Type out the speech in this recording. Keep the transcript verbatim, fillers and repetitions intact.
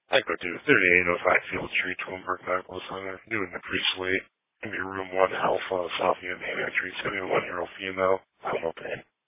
I go do thirty-eight oh five Field Street, Twinburg, Medical Center, doing the pre-sleep. Give me room one alpha, South New Hampshire, seventy-one-year-old female. I'm okay.